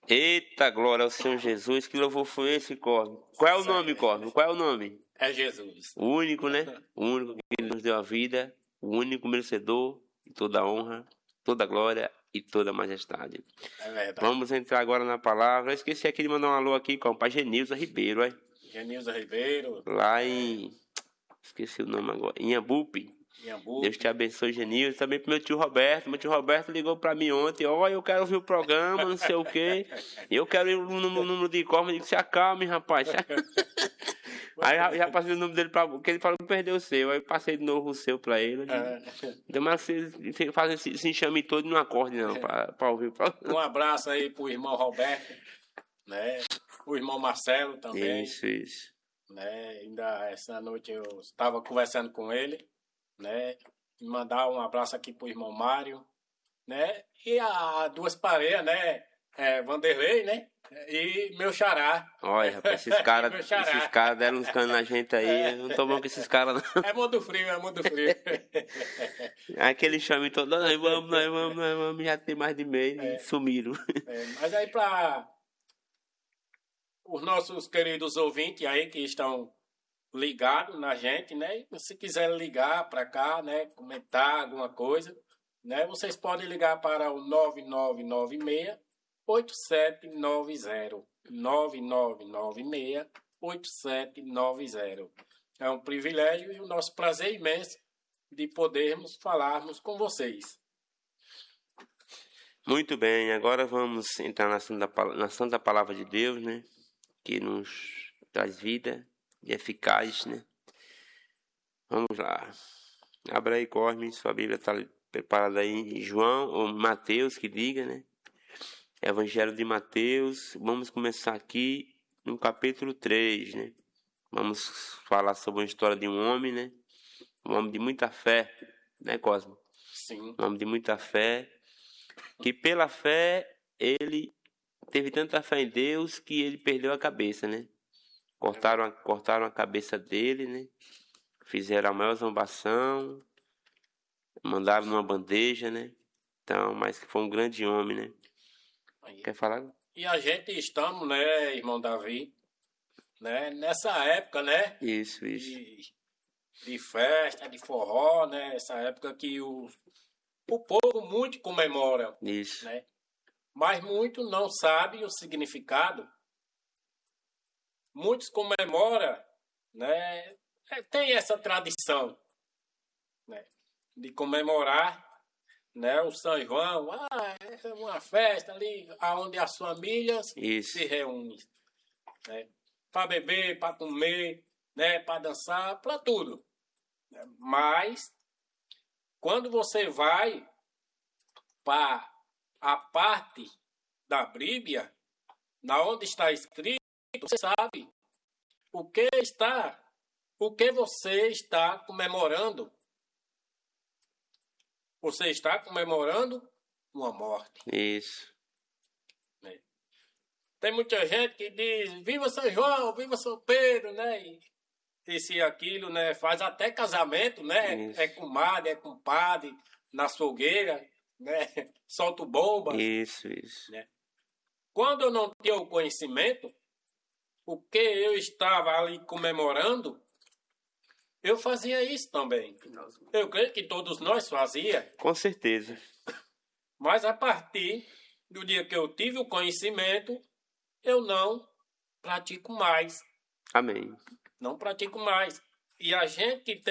Eita, glória ao Senhor Jesus. Que louvor foi esse, Cosme? Qual é o nome, Cosme? Qual é o nome? É Jesus. O único, né? O único que nos deu a vida, o único merecedor de toda a honra, toda a glória e toda a majestade. É verdade. Vamos entrar agora na palavra. Eu esqueci aqui de mandar um alô aqui com o pai Genilza Ribeiro, ó. Genilza Ribeiro. Lá em... Esqueci o nome agora. Em Iambupe. Deus te abençoe, Genilza. Também pro meu tio Roberto. Meu tio Roberto ligou pra mim ontem. Ó, eu quero ouvir o programa, não sei o quê. Eu quero ir no número de Cosme. Eu disse, se acalme, rapaz. Aí já passei o número dele pra... Porque ele falou que perdeu o seu. Aí passei de novo o seu pra ele. Então, mas vocês fazem esse enxame todo e não acorde, não, pra ouvir o programa. Um abraço aí pro irmão Roberto, né? O irmão Marcelo também. Isso. Né? Ainda essa noite eu estava conversando com ele, né? Mandar um abraço aqui pro irmão Mário, né? E a duas pareias, né? Vanderlei, né? E meu xará. Olha, rapaz, esses caras deram uns canos na gente aí. Eu não tô bom com esses caras, não. É mundo frio. Aquele chame todo, nós vamos, já tem mais de mês e sumiram. Mas aí para os nossos queridos ouvintes aí que estão ligados na gente, né? E se quiserem ligar para cá, né? Comentar alguma coisa, né? Vocês podem ligar para o 9996-8790. 9996-8790. É um privilégio e o nosso prazer imenso de podermos falarmos com vocês. Muito bem, agora vamos entrar na Santa Palavra de Deus, né? Que nos traz vida e eficaz, né? Vamos lá. Abra aí, Cosme, sua Bíblia está preparada aí em João, ou Mateus, que diga, né? Evangelho de Mateus. Vamos começar aqui no capítulo 3, né? Vamos falar sobre a história de um homem, né? Um homem de muita fé, né, Cosme? Sim. Um homem de muita fé, que pela fé ele teve tanta fé em Deus que ele perdeu a cabeça, né? Cortaram a cabeça dele, né? Fizeram a maior zombação, mandaram numa bandeja, né? Então, mas que foi um grande homem, né? Quer falar? E a gente estamos, né, irmão Davi, né? Nessa época, né? Isso. De festa, de forró, né? Essa época que o povo muito comemora. Isso. Né? Mas muito não sabe o significado. Muitos comemoram, né? Tem essa tradição, né? De comemorar, né? O São João. É uma festa ali onde as famílias se reúnem, né? Para beber, para comer, né? Para dançar, para tudo. Mas quando você vai para a parte da Bíblia, na onde está escrito, você sabe o que você está comemorando. Você está comemorando uma morte. Isso. Tem muita gente que diz, viva São João, viva São Pedro, né? Isso e aquilo, né? Faz até casamento, né? Isso. É com madre, é com padre, na fogueira, né? Solta bomba. Isso. Né? Quando eu não tinha o conhecimento, o que eu estava ali comemorando, eu fazia isso também. Eu creio que todos nós fazíamos. Com certeza. Mas a partir do dia que eu tive o conhecimento, eu não pratico mais. Amém. Não pratico mais. E a gente que